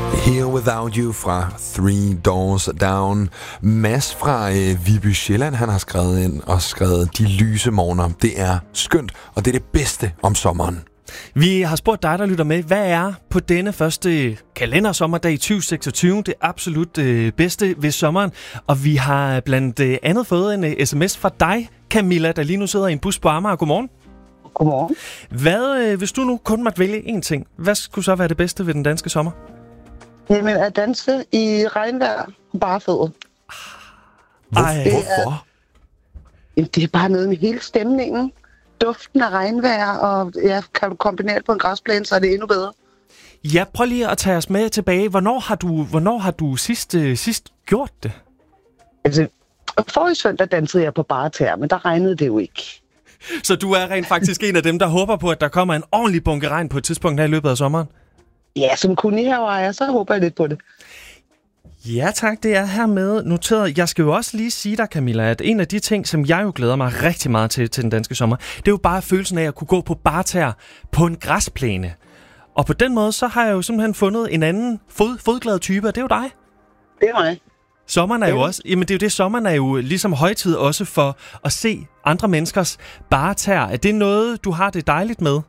Here Without You fra Three Doors Down. Mads fra Viby Sjælland, han har skrevet ind og skrevet: de lyse morgener, det er skønt, og det er det bedste om sommeren. Vi har spurgt dig, der lytter med, hvad er på denne første kalendersommerdag i 2026 det absolut bedste ved sommeren? Og vi har blandt andet fået en sms fra dig, Camilla, der lige nu sidder i en bus på Amager. Godmorgen. Godmorgen. Hvis du nu kun måtte vælge én ting, hvad skulle så være det bedste ved den danske sommer? Jamen, at danse i regnvejr på bare fødder. Hvorfor? Det er bare noget med hele stemningen. Duften af regnvejr, og kan du kombinere det på en græsplæne, så er det endnu bedre. Ja, prøv lige at tage os med tilbage. Hvornår har du sidst gjort det? Altså, forrige søndag dansede jeg på bare tæer, men der regnede det jo ikke. Så du er rent faktisk en af dem, der håber på, at der kommer en ordentlig bunke regn på et tidspunkt her i løbet af sommeren? Ja, som kolonihaveejer, så håber jeg lidt på det. Ja tak, det er hermed noteret. Jeg skal jo også lige sige dig, Camilla, at en af de ting, som jeg jo glæder mig rigtig meget til den danske sommer, det er jo bare følelsen af at kunne gå på bartær på en græsplæne. Og på den måde, så har jeg jo simpelthen fundet en anden fodglad type, og det er jo dig. Det er mig. Sommeren er jo også, jamen det er jo det, sommeren er jo ligesom højtid også for at se andre menneskers bartær. Er det noget, du har det dejligt med?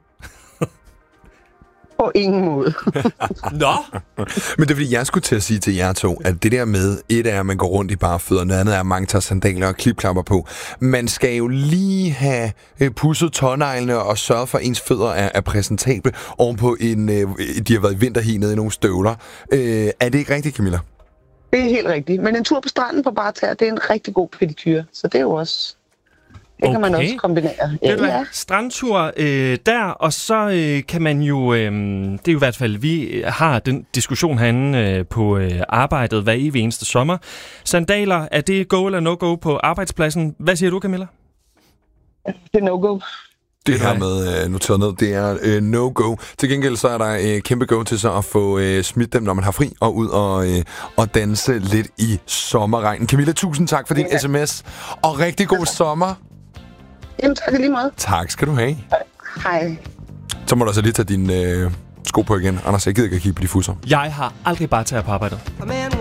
På ingen måde. Nå! Men det er fordi, jeg skulle til at sige til jer to, at det der med, et er, at man går rundt i bare fødder, noget andet er, at mange tager sandaler og klipklapper på. Man skal jo lige have pudset tåneglene og sørge for, at ens fødder er præsentable ovenpå de har været i vinterhi nede i nogle støvler. Er det ikke rigtigt, Camilla? Det er helt rigtigt. Men en tur på stranden på bare tæer, det er en rigtig god pedikyre. Så det er jo også... Det kan man også kombinere. Ja. Strandtur der, og så kan man jo... det er jo i hvert fald, vi har den diskussion herinde på arbejdet hver evig eneste sommer. Sandaler, er det go eller no-go på arbejdspladsen? Hvad siger du, Camilla? Det er no-go. Det her med noteret ned, det er no-go. Til gengæld så er der kæmpe go til så at få smidt dem, når man har fri, og ud og danse lidt i sommerregnen. Camilla, tusind tak for din sms, og rigtig god sommer. Jamen, tak lige meget. Tak skal du have. Hej. Så må du altså lige tage dine sko på igen. Anders, jeg gider ikke at kigge på de fusser. Jeg har aldrig bare taget på arbejdet.